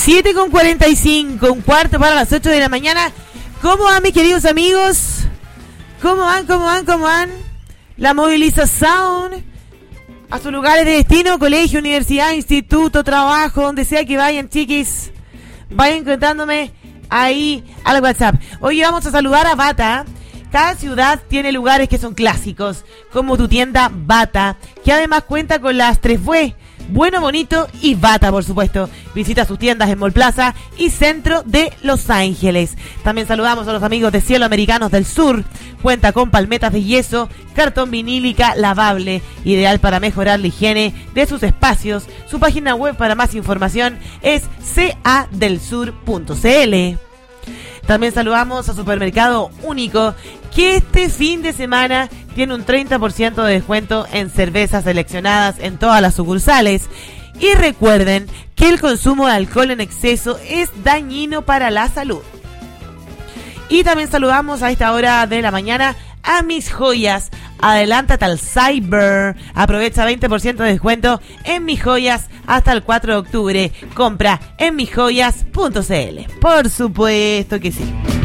7:45, un cuarto para las 8 de la mañana. ¿Cómo van, mis queridos amigos? ¿Cómo van? La movilización a sus lugares de destino, colegio, universidad, instituto, trabajo, donde sea que vayan, chiquis. Vayan contándome ahí al WhatsApp. Hoy vamos a saludar a Bata. Cada ciudad tiene lugares que son clásicos, como tu tienda Bata, que además cuenta con las 3W. Bueno, bonito y Bata, por supuesto. Visita sus tiendas en Mall Plaza y centro de Los Ángeles. También saludamos a los amigos de Cielo Americanos del Sur. Cuenta con palmetas de yeso, cartón vinílica lavable, ideal para mejorar la higiene de sus espacios. Su página web para más información es cadelsur.cl. También saludamos a Supermercado Único, que este fin de semana tiene un 30% de descuento en cervezas seleccionadas en todas las sucursales. Y recuerden que el consumo de alcohol en exceso es dañino para la salud. Y también saludamos a esta hora de la mañana a Mis Joyas. Adelántate al Cyber. Aprovecha 20% de descuento en Mis Joyas hasta el 4 de octubre. Compra en misjoyas.cl. Por supuesto que sí.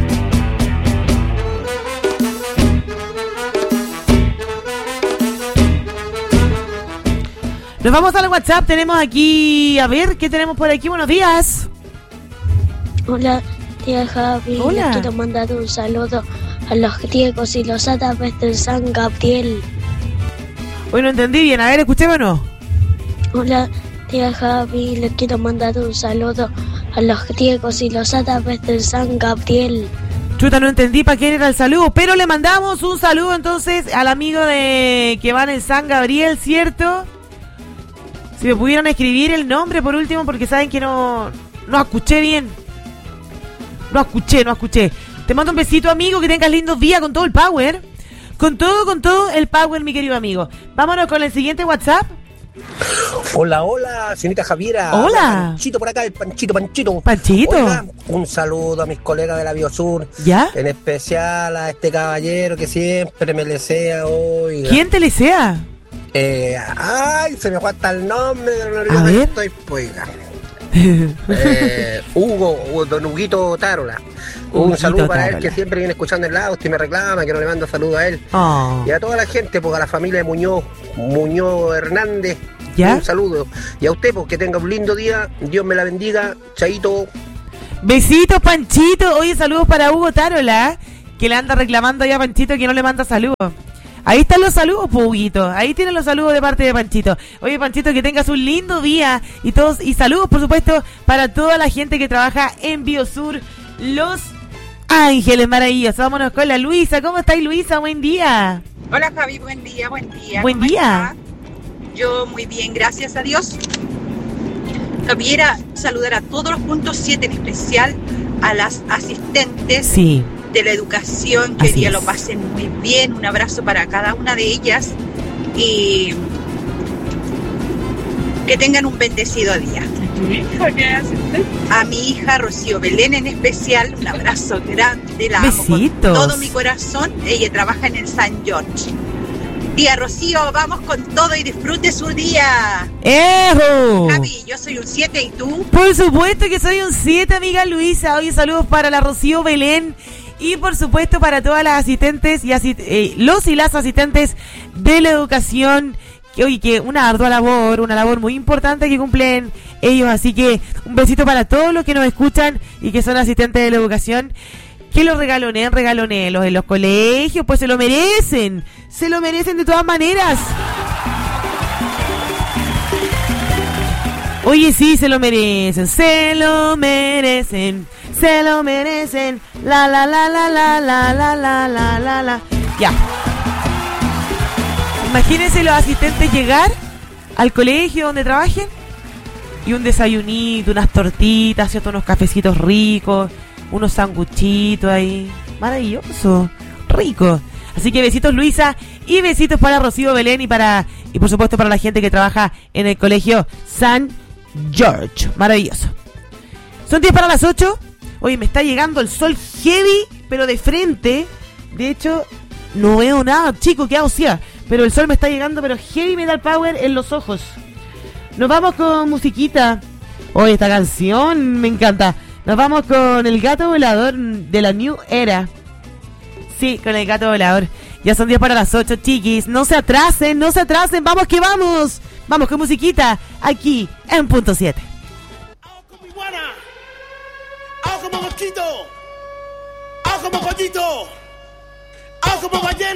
Nos vamos al WhatsApp. Tenemos aquí, a ver, ¿qué tenemos por aquí? Buenos días. Hola, tía Javi. Hola. Les quiero mandar un saludo a los griegos y los árabes de San Gabriel. Hoy no entendí bien. A ver, escuchémonos. No. Hola, tía Javi. Les quiero mandar un saludo a los griegos y los árabes de San Gabriel. Chuta, no entendí para quién era el saludo, pero le mandamos un saludo entonces al amigo de que va en el San Gabriel, ¿cierto? Si me pudieran escribir el nombre por último, porque saben que no escuché bien. No escuché. Te mando un besito, amigo, que tengas lindos días con todo el power. Con todo el power, mi querido amigo. Vámonos con el siguiente WhatsApp. Hola, señorita Javiera. Hola. Panchito por acá, el Panchito. Panchito. Oiga, un saludo a mis colegas de la Biosur. ¿Ya? En especial a este caballero que siempre me lesea hoy. ¿Quién te lesea? Ay, se me fue hasta el nombre. A ver. Estoy, oiga. Don Huguito Tarola. Un saludo para él que siempre viene escuchando el lado y me reclama que no le mando saludo a él. Oh. Y a toda la gente, pues a la familia de Muñoz Hernández. ¿Ya? Un saludo. Y a usted, pues que tenga un lindo día. Dios me la bendiga. Chaito. Besitos, Panchito. Oye, saludos para Hugo Tarola, que le anda reclamando ya a Panchito que no le manda saludos. Ahí están los saludos, Huguito. Ahí tienen los saludos de parte de Panchito. Oye, Panchito, que tengas un lindo día. Y saludos, por supuesto, para toda la gente que trabaja en Biosur Los Ángeles. Maravilloso. Vámonos con la Luisa. ¿Cómo estáis, Luisa? Buen día. Hola, Javi. Buen día. Buen día. Yo muy bien, gracias a Dios. Javiera, saludar a todos los puntos 7, en especial a las asistentes. Sí. De la educación, que hoy día lo pasen muy bien. Un abrazo para cada una de ellas y que tengan un bendecido día. ¿A tu hija qué haces? A mi hija Rocío Belén en especial, un abrazo grande, la amo con todo mi corazón. Ella trabaja en el San George. Tía Rocío, vamos con todo y disfrute su día. ¡Ejo! Javi, yo soy un 7, ¿y tú? Por supuesto que soy un 7, amiga Luisa. Oye, saludos para la Rocío Belén. Y por supuesto para todas las asistentes y los y las asistentes de la educación, que hoy que una ardua labor, una labor muy importante que cumplen ellos, así que un besito para todos los que nos escuchan y que son asistentes de la educación, que los regaloneen los en los colegios, pues se lo merecen de todas maneras. Oye, sí, se lo merecen, la. Ya. Imagínense los asistentes llegar al colegio donde trabajen y un desayunito, unas tortitas, ¿cierto? Unos cafecitos ricos, unos sanguchitos ahí. Maravilloso, rico. Así que besitos, Luisa, y besitos para Rocío Belén y por supuesto para la gente que trabaja en el colegio San George. Maravilloso. Son 10 para las 8. Oye, me está llegando el sol heavy, pero de frente. De hecho, no veo nada, chico, qué hago, pero el sol me está llegando, pero heavy metal power en los ojos. Nos vamos con musiquita. Oye, esta canción me encanta. Nos vamos con el gato volador de la New Era. Sí, con el gato volador. Ya son 10 para las 8, chiquis. No se atrasen, no se atrasen. Vamos que vamos. Vamos con musiquita aquí en Punto 7. Como mosquito, como pollito, como ballena.